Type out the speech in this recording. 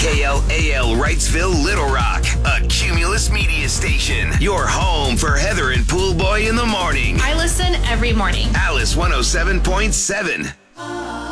KLAL Wrightsville, Little Rock, a Cumulus media station. Your home for Heather and Pool Boy in the morning. I listen every morning. Alice 107.7.